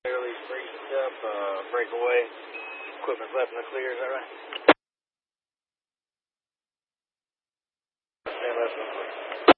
Early breached up, breakaway. Equipment's left in the clear, is that right? Stand left in the clear.